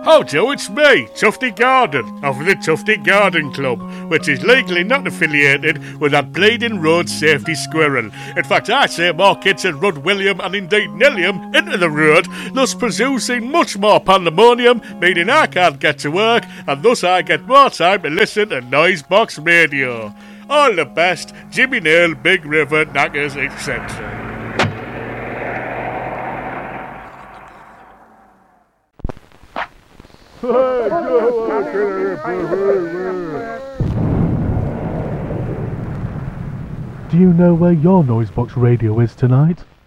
How do, it's me, Tufty Garden, of the Tufty Garden Club, which is legally not affiliated with that bleeding road safety squirrel. In fact, I say more kids had run William and indeed Nilliam into the road, thus producing much more pandemonium, meaning I can't get to work, and thus I get more time to listen to Noisebox Radio. All the best, Jimmy Nail, Big River, Knackers, etc. Do you know where your Noisebox Radio is tonight?